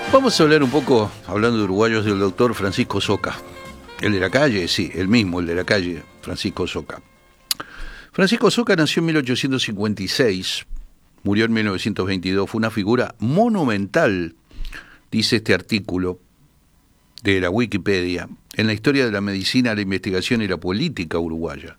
Vamos a hablar un poco, hablando de uruguayos, del doctor Francisco Soca. El de la calle, sí, el mismo, el de la calle, Francisco Soca. Francisco Soca nació en 1856, murió en 1922, fue una figura monumental, dice este artículo de la Wikipedia, en la historia de la medicina, la investigación y la política uruguaya.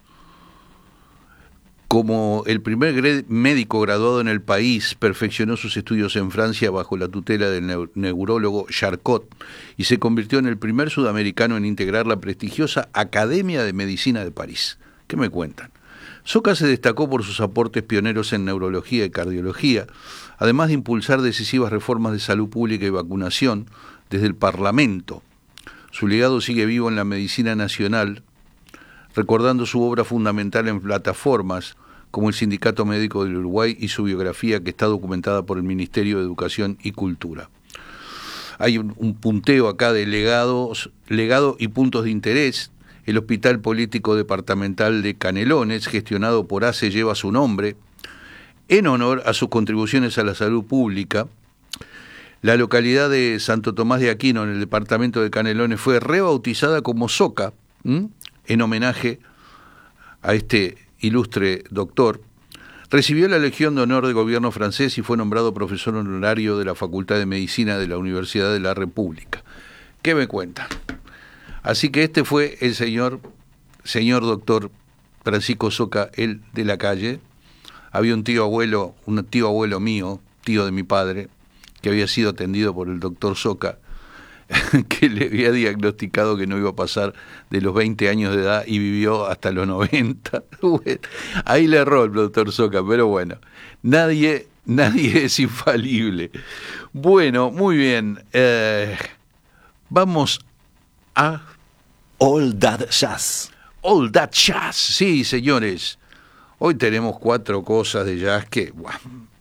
Como el primer médico graduado en el país, perfeccionó sus estudios en Francia bajo la tutela del neurólogo Charcot y se convirtió en el primer sudamericano en integrar la prestigiosa Academia de Medicina de París. ¿Qué me cuentan? Soca se destacó por sus aportes pioneros en neurología y cardiología, además de impulsar decisivas reformas de salud pública y vacunación desde el Parlamento. Su legado sigue vivo en la medicina nacional, recordando su obra fundamental en plataformas como el Sindicato Médico del Uruguay y su biografía que está documentada por el Ministerio de Educación y Cultura. Hay un punteo acá de legado y puntos de interés. El Hospital Político Departamental de Canelones, gestionado por ACE, lleva su nombre en honor a sus contribuciones a la salud pública. La localidad de Santo Tomás de Aquino, en el departamento de Canelones, fue rebautizada como Soca, en homenaje a este ilustre doctor. Recibió la Legión de Honor del gobierno francés y fue nombrado profesor honorario de la Facultad de Medicina de la Universidad de la República. ¿Qué me cuentan? Así que este fue el señor doctor Francisco Soca, el de la calle. Había un tío abuelo mío, tío de mi padre, que había sido atendido por el doctor Soca, que le había diagnosticado que no iba a pasar de los 20 años de edad y vivió hasta los 90. Ahí le erró el doctor Soca, pero bueno, nadie es infalible. Bueno, muy bien. Vamos a All That Jazz. All That Jazz, sí, señores. Hoy tenemos 4 cosas de jazz que... Bueno.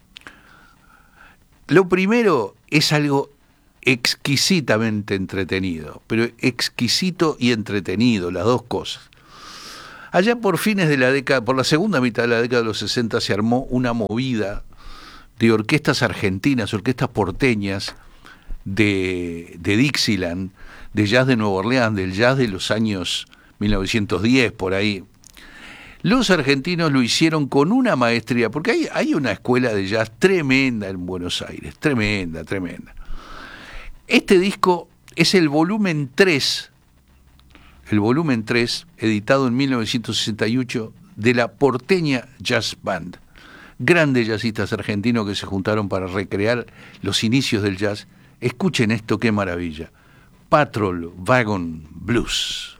Lo primero es algo exquisitamente entretenido, pero exquisito y entretenido, las dos cosas. Allá por fines de la década, por la segunda mitad de la década de los 60, se armó una movida de orquestas argentinas, orquestas porteñas de Dixieland, de jazz de Nueva Orleans, del jazz de los años 1910, por ahí. Los argentinos lo hicieron con una maestría, porque hay una escuela de jazz tremenda en Buenos Aires, tremenda. Este disco es el volumen 3, editado en 1968, de la Porteña Jazz Band. Grandes jazzistas argentinos que se juntaron para recrear los inicios del jazz. Escuchen esto, qué maravilla. Patrol Wagon Blues.